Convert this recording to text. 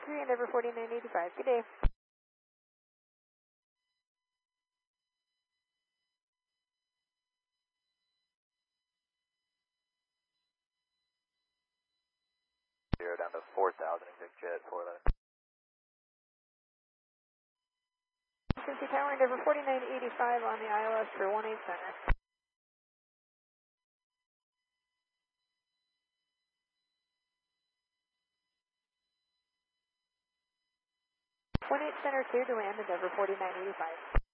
3, Endeavor 4985. Good day. Zero down to 4,000, exec jet 411. Cincy Tower, Endeavor 4985 on the ILS for 18 center. 18 center cleared to land, Endeavor 4985.